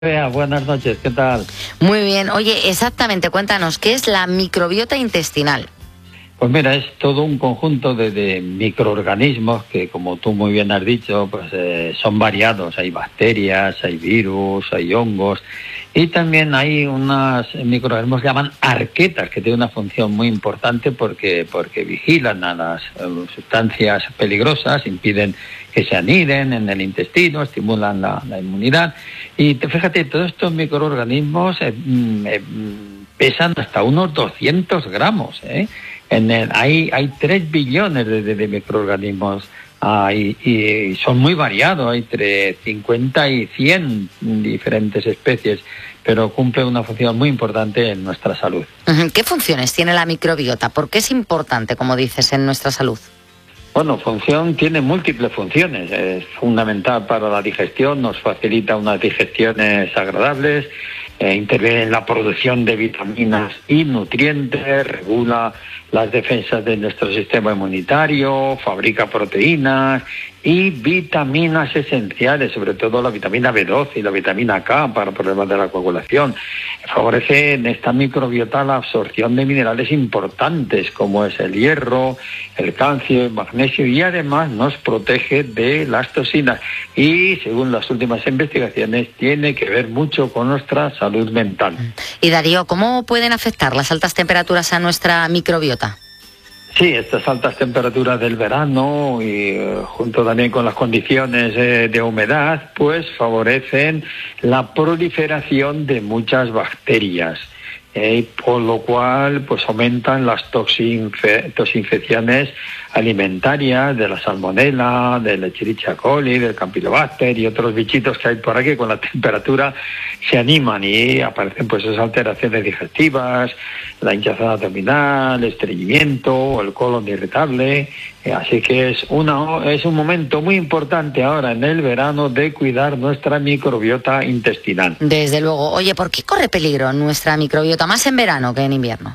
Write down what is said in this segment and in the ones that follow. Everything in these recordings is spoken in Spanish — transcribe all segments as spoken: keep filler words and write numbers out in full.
Bea, buenas noches, ¿qué tal? Muy bien. Oye, exactamente, cuéntanos, ¿qué es la microbiota intestinal? Pues mira, es todo un conjunto de, de microorganismos que, como tú muy bien has dicho, pues eh, son variados. Hay bacterias, hay virus, hay hongos y también hay unos microorganismos que llaman arquetas, que tienen una función muy importante porque, porque vigilan a las eh, sustancias peligrosas, impiden que se aniden en el intestino, estimulan la, la inmunidad. Y te, fíjate, todos estos microorganismos eh, eh, pesan hasta unos doscientos gramos, ¿eh? En el, hay, hay tres billones de, de, de microorganismos ah, y, y son muy variados, hay entre cincuenta y cien diferentes especies, pero cumple una función muy importante en nuestra salud. ¿Qué funciones tiene la microbiota? ¿Por qué es importante, como dices, en nuestra salud? Bueno, función tiene múltiples funciones. Es fundamental para la digestión, nos facilita unas digestiones agradables, eh, interviene en la producción de vitaminas y nutrientes, regula las defensas de nuestro sistema inmunitario, fabrica proteínas y vitaminas esenciales, sobre todo la vitamina B doce y la vitamina K para problemas de la coagulación. Favorece en esta microbiota la absorción de minerales importantes como es el hierro, el calcio, el magnesio y además nos protege de las toxinas y, según las últimas investigaciones, tiene que ver mucho con nuestra salud mental. Y Darío, ¿cómo pueden afectar las altas temperaturas a nuestra microbiota? Sí, estas altas temperaturas del verano y eh, junto también con las condiciones eh, de humedad, pues favorecen la proliferación de muchas bacterias, eh, por lo cual pues aumentan las toxinfe- toxinfecciones alimentarias de la salmonela, del Escherichia coli, del Campylobacter y otros bichitos que hay por aquí. Con la temperatura se animan y aparecen pues esas alteraciones digestivas, la hinchazón abdominal, el estreñimiento, el colon irritable. Eh, así que es una es un momento muy importante ahora en el verano de cuidar nuestra microbiota intestinal. Desde luego. Oye, ¿por qué corre peligro nuestra microbiota más en verano que en invierno?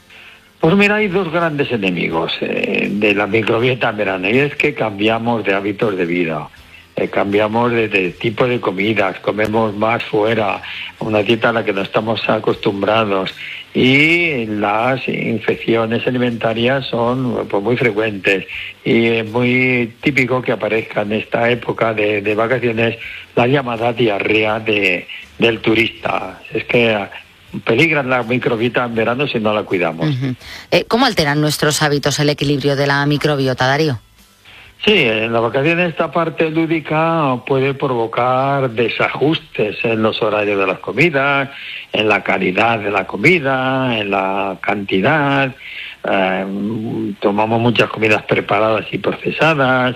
Pues mira, hay dos grandes enemigos eh, de la microbiota en verano, y es que cambiamos de hábitos de vida, eh, cambiamos de, de tipo de comidas, comemos más fuera, una dieta a la que no estamos acostumbrados, y las infecciones alimentarias son pues, muy frecuentes, y es muy típico que aparezca en esta época de, de vacaciones la llamada diarrea de, del turista. Es que peligra la microbiota en verano si no la cuidamos. Uh-huh. eh, ¿Cómo alteran nuestros hábitos el equilibrio de la microbiota, Darío? Sí, en la vacación esta parte lúdica puede provocar desajustes en los horarios de las comidas, en la calidad de la comida, en la cantidad. Eh, tomamos muchas comidas preparadas y procesadas.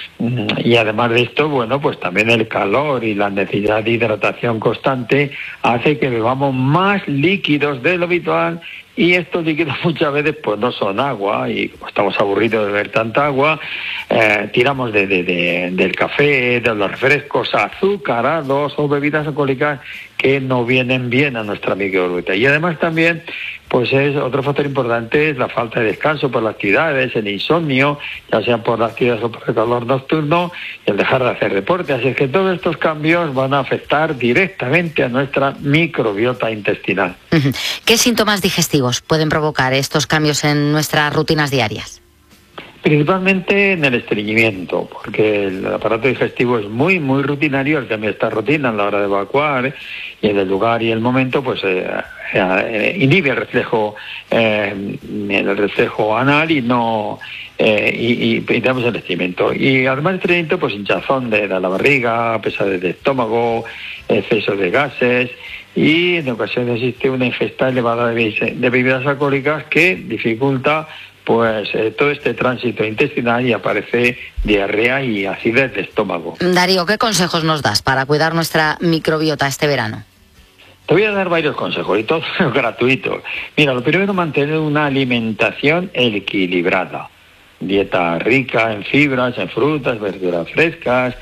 Y además de esto, bueno, pues también el calor y la necesidad de hidratación constante hace que bebamos más líquidos de lo habitual, y estos líquidos muchas veces pues no son agua, y como estamos aburridos de beber tanta agua, eh, tiramos de, de, de, del café, de los refrescos azucarados o bebidas alcohólicas que no vienen bien a nuestra microbiota. Y además también, pues es otro factor importante, es la falta de descanso por las actividades, el insomnio, ya sean por las actividades o por el calor nocturno, y el dejar de hacer deporte. Así es que todos estos cambios van a afectar directamente a nuestra microbiota intestinal. ¿Qué síntomas digestivos pueden provocar estos cambios en nuestras rutinas diarias? Principalmente en el estreñimiento, porque el aparato digestivo es muy, muy rutinario, el cambio de esta rutina a la hora de evacuar y en el lugar y el momento, pues eh, eh, inhibe el reflejo, eh, el reflejo anal y no eh, y, y tenemos el estreñimiento. Y además del estreñimiento, pues hinchazón de, de la barriga, pesadez de estómago, exceso de gases, y en ocasiones existe una ingesta elevada de, de bebidas alcohólicas que dificulta pues eh, todo este tránsito intestinal, y aparece diarrea y acidez de estómago. Darío, ¿qué consejos nos das para cuidar nuestra microbiota este verano? Te voy a dar varios consejos y todos gratuitos. Mira, lo primero, mantener una alimentación equilibrada. Dieta rica en fibras, en frutas, verduras frescas,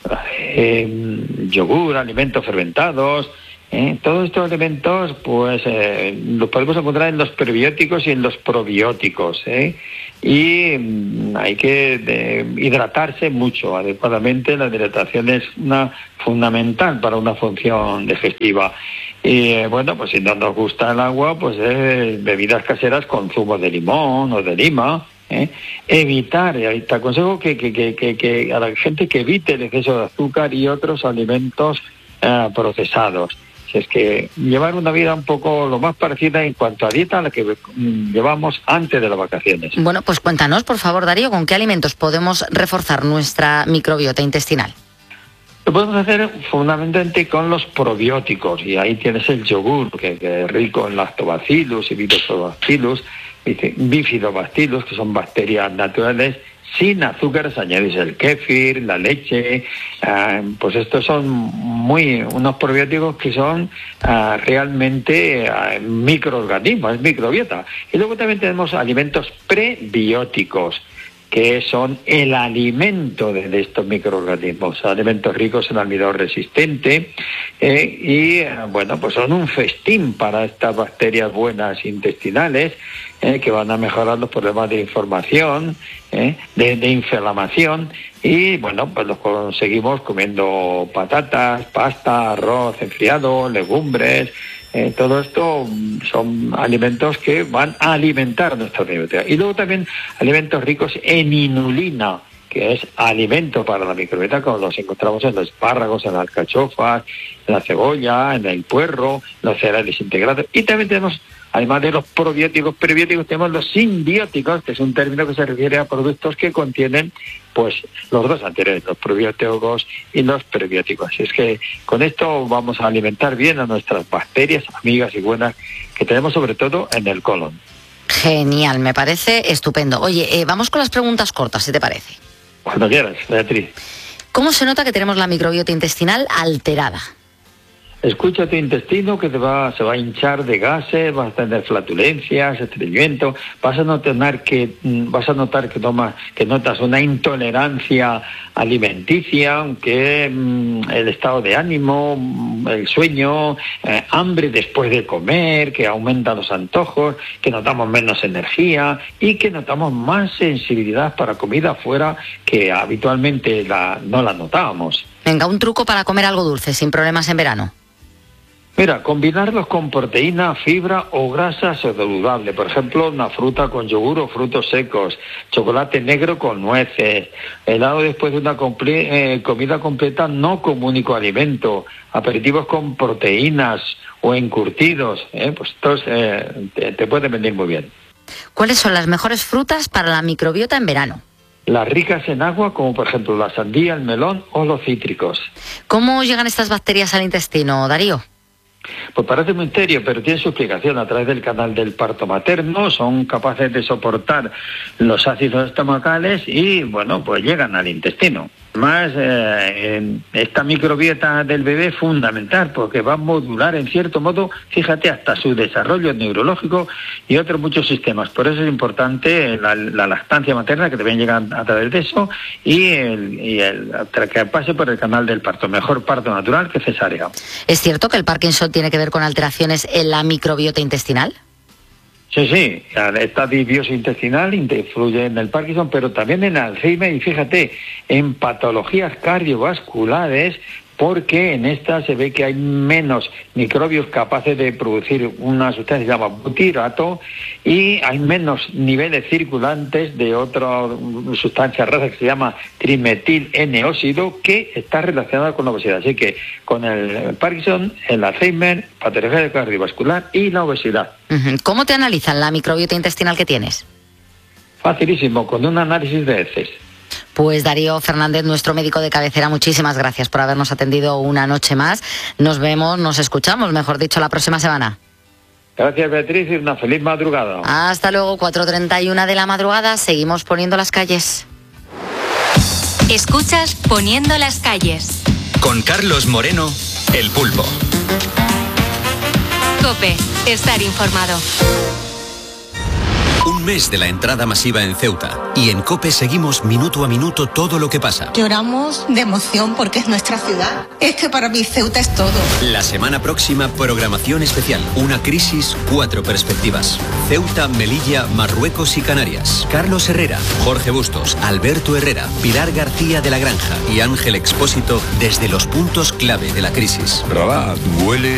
eh, yogur, alimentos fermentados. ¿Eh? Todos estos elementos pues eh, los podemos encontrar en los prebióticos y en los probióticos, ¿eh? y mm, hay que de, hidratarse mucho adecuadamente. La hidratación es una fundamental para una función digestiva. Y eh, bueno, pues si no nos gusta el agua, pues eh, bebidas caseras con zumo de limón o de lima. ¿Eh? Evitar, y te aconsejo que, que, que, que, que a la gente que evite el exceso de azúcar y otros alimentos eh, procesados. Si es que llevar una vida un poco lo más parecida en cuanto a dieta a la que mm, llevamos antes de las vacaciones. Bueno, pues cuéntanos, por favor, Darío, ¿con qué alimentos podemos reforzar nuestra microbiota intestinal? Lo podemos hacer fundamentalmente con los probióticos, y ahí tienes el yogur, que, que es rico en lactobacillus y bifidobacillus, bifidobacillus, que son bacterias naturales sin azúcares añadidos, el kéfir, la leche, eh, pues estos son muy unos probióticos que son eh, realmente eh, microorganismos, es microbiota. Y luego también tenemos alimentos prebióticos, que son el alimento de, de estos microorganismos, alimentos ricos en almidón resistente, eh, y eh, bueno, pues son un festín para estas bacterias buenas intestinales, eh, que van a mejorar los problemas de inflamación, eh, de, de inflamación, y bueno, pues los conseguimos comiendo patatas, pasta, arroz enfriado, legumbres. Eh, todo esto son alimentos que van a alimentar nuestra microbiota. Y luego también alimentos ricos en inulina, que es alimento para la microbiota, como los encontramos en los espárragos, en las alcachofas, en la cebolla, en el puerro, los cereales integrados. Y también tenemos, además de los probióticos, prebióticos, tenemos los simbióticos, que es un término que se refiere a productos que contienen pues los dos anteriores, los probióticos y los prebióticos. Así es que con esto vamos a alimentar bien a nuestras bacterias amigas y buenas que tenemos sobre todo en el colon. Genial, me parece estupendo. Oye, eh, vamos con las preguntas cortas, si te parece. Cuando quieras, Beatriz. ¿Cómo se nota que tenemos la microbiota intestinal alterada? Escucha tu intestino, que te va, se va a hinchar de gases, vas a tener flatulencias, estreñimiento, vas a notar que vas a notar que tomas, que notas una intolerancia alimenticia, que mmm, el estado de ánimo, el sueño, eh, hambre después de comer, que aumentan los antojos, que notamos menos energía y que notamos más sensibilidad para comida afuera, que habitualmente la, no la notábamos. Venga, un truco para comer algo dulce sin problemas en verano. Mira, combinarlos con proteína, fibra o grasa saludable. Por ejemplo, una fruta con yogur o frutos secos, chocolate negro con nueces, helado después de una comple- eh, comida completa no como único alimento, aperitivos con proteínas o encurtidos. ¿eh? Pues estos eh, te, te pueden venir muy bien. ¿Cuáles son las mejores frutas para la microbiota en verano? Las ricas en agua, como por ejemplo la sandía, el melón o los cítricos. ¿Cómo llegan estas bacterias al intestino, Darío? Pues parece un misterio, pero tiene su explicación a través del canal del parto materno. Son capaces de soportar los ácidos estomacales y, bueno, pues llegan al intestino. Además, eh, esta microbiota del bebé es fundamental porque va a modular, en cierto modo, fíjate, hasta su desarrollo neurológico y otros muchos sistemas. Por eso es importante la, la lactancia materna, que también llega a través de eso, y, el, y el, que pase por el canal del parto. Mejor parto natural que cesárea. ¿Es cierto que el Parkinson tiene que ver con alteraciones en la microbiota intestinal? Sí, sí, esta disbiosis intestinal influye en el Parkinson, pero también en Alzheimer y fíjate, en patologías cardiovasculares, porque en esta se ve que hay menos microbios capaces de producir una sustancia que se llama butirato y hay menos niveles circulantes de otra sustancia rara que se llama trimetil N-óxido, que está relacionada con la obesidad. Así que con el Parkinson, el Alzheimer, patología cardiovascular y la obesidad. ¿Cómo te analizan la microbiota intestinal que tienes? Facilísimo, con un análisis de heces. Pues Darío Fernández, nuestro médico de cabecera, muchísimas gracias por habernos atendido una noche más. Nos vemos, nos escuchamos, mejor dicho, la próxima semana. Gracias, Beatriz, y una feliz madrugada. Hasta luego, cuatro treinta y una de la madrugada, seguimos poniendo las calles. Escuchas Poniendo las calles. Con Carlos Moreno, El Pulpo. COPE, estar informado. Un mes de la entrada masiva en Ceuta Y en COPE seguimos minuto a minuto todo lo que pasa. Lloramos de emoción porque es nuestra ciudad. Es que para mí Ceuta es todo. La semana próxima, programación especial. Una crisis, cuatro perspectivas. Ceuta, Melilla, Marruecos y Canarias. Carlos Herrera, Jorge Bustos, Alberto Herrera, Pilar García de la Granja y Ángel Expósito desde los puntos clave de la crisis. Rabat, huele